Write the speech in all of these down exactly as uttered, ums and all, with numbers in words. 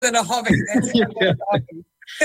than a hobby. That's yeah. a hobby.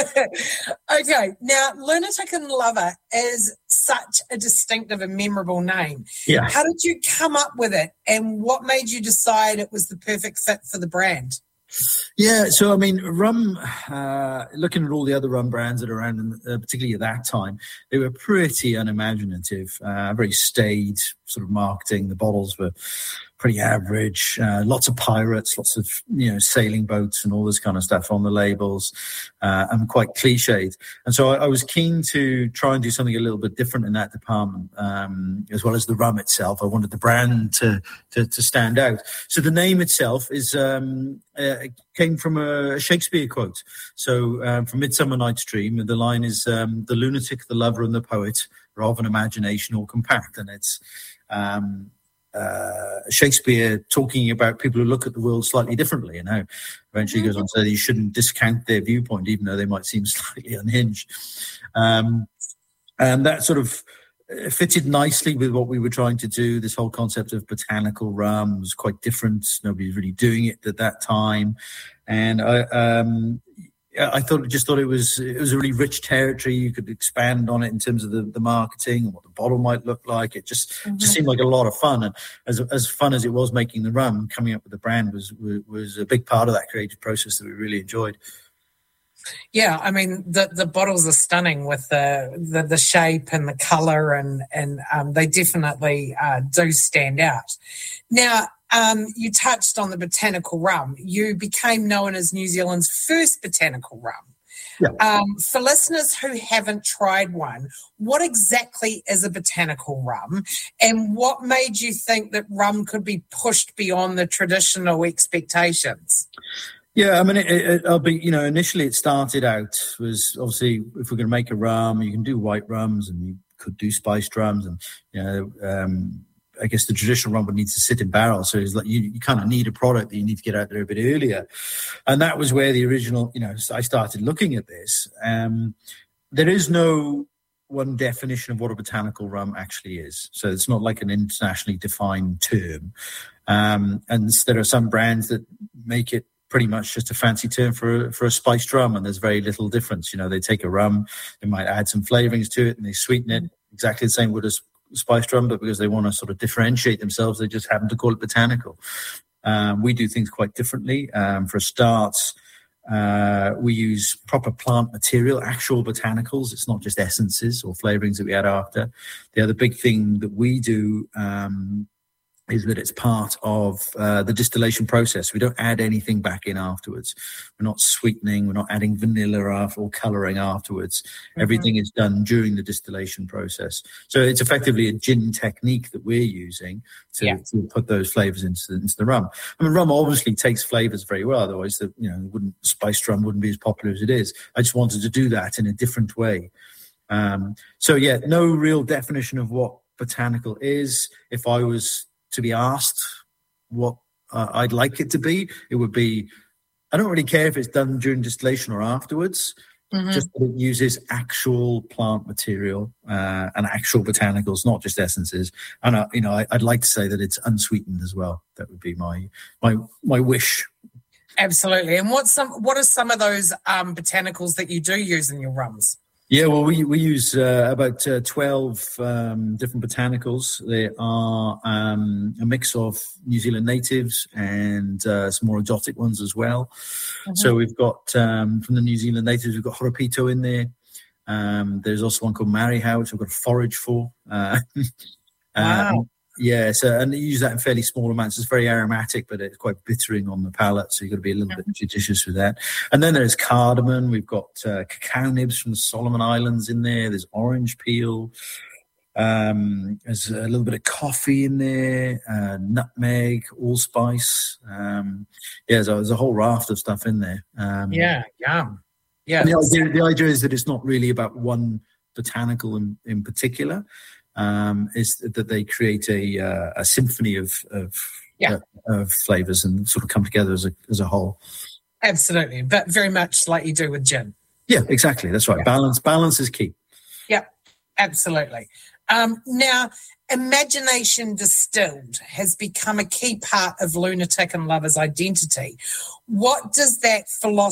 Okay, now Lunatic and Lover is such a distinctive and memorable name. Yeah. How did you come up with it, and what made you decide it was the perfect fit for the brand? Yeah, so I mean, rum, uh, looking at all the other rum brands that are around, uh, particularly at that time, they were pretty unimaginative, uh, very staid sort of marketing. The bottles were pretty average, uh, lots of pirates, lots of, you know, sailing boats and all this kind of stuff on the labels, uh, and quite cliched. And so I, I was keen to try and do something a little bit different in that department, um, as well as the rum itself. I wanted the brand to, to, to stand out. So the name itself is, um, uh, came from a Shakespeare quote. So um, from Midsummer Night's Dream, the line is, um, the lunatic, the lover and the poet are of an imagination all compact. And it's, um, Uh, Shakespeare talking about people who look at the world slightly differently, and how eventually goes on to say you shouldn't discount their viewpoint, even though they might seem slightly unhinged. Um, and that sort of fitted nicely with what we were trying to do. This whole concept of botanical rum was quite different. Nobody was really doing it at that time. And I, um, I thought, just thought it was it was a really rich territory. You could expand on it in terms of the, the marketing and what the bottle might look like. It just mm-hmm. just seemed like a lot of fun. And as as fun as it was making the rum, coming up with the brand was was a big part of that creative process that we really enjoyed. Yeah, I mean the, the bottles are stunning with the the, the shape and the colour, and and um, they definitely uh, do stand out. Now. Um, you touched on the botanical rum. You became known as New Zealand's first botanical rum. Yeah. Um, for listeners who haven't tried one, what exactly is a botanical rum, and what made you think that rum could be pushed beyond the traditional expectations? Yeah, I mean, it, it, I'll be, you know, initially it started out was obviously if we're going to make a rum, you can do white rums and you could do spiced rums, and, you know, um, I guess the traditional rum would need to sit in barrels. So it's like you, you kind of need a product that you need to get out there a bit earlier. And that was where the original, you know, I started looking at this. Um, there is no one definition of what a botanical rum actually is. So it's not like an internationally defined term. Um, and there are some brands that make it pretty much just a fancy term for, for a spiced rum, and there's very little difference. You know, they take a rum, they might add some flavorings to it and they sweeten it exactly the same with a spiced rum, but because they want to sort of differentiate themselves, they just happen to call it botanical. Um, we do things quite differently. Um, for a start, uh, we use proper plant material, actual botanicals. It's not just essences or flavorings that we add after. The other big thing that we do um, is that it's part of uh, the distillation process. We don't add anything back in afterwards. We're not sweetening. We're not adding vanilla after or colouring afterwards. Mm-hmm. Everything is done during the distillation process. So it's effectively a gin technique that we're using to, yeah. to put those flavours into the, into the rum. I mean, rum obviously takes flavours very well. Otherwise, the, you know, wouldn't spiced rum wouldn't be as popular as it is. I just wanted to do that in a different way. Um, so, yeah, no real definition of what botanical is. If I was to be asked what uh, I'd like it to be, it would be, I don't really care if it's done during distillation or afterwards, mm-hmm. just that it uses actual plant material uh, and actual botanicals, not just essences. And, uh, you know, I, I'd like to say that it's unsweetened as well. That would be my my my wish. Absolutely. And what's some, what are some of those um, botanicals that you do use in your rums? Yeah, well, we we use uh, about uh, twelve um, different botanicals. They are um, a mix of New Zealand natives and uh, some more exotic ones as well. Mm-hmm. So we've got, um, from the New Zealand natives, we've got Horopito in there. Um, there's also one called Marihow, which I've got a forage for. Uh, wow. Um, yeah, so, and they use that in fairly small amounts. It's very aromatic, but it's quite bittering on the palate, so you've got to be a little mm-hmm. bit judicious with that. And then there's cardamom. We've got uh, cacao nibs from the Solomon Islands in there. There's orange peel. Um, there's a little bit of coffee in there, uh, nutmeg, allspice. Um, yeah, so there's a whole raft of stuff in there. Um, yeah, yum. Yeah. The idea, the idea is that it's not really about one botanical in, in particular. Um, is that they create a uh, a symphony of of, yeah. uh, of flavors and sort of come together as a as a whole. Absolutely, but very much like you do with gin. Yeah, exactly. That's right. Yeah. Balance balance is key. Yeah, absolutely. Um, now, imagination distilled has become a key part of Lunatic and Lover's identity. What does that philosophy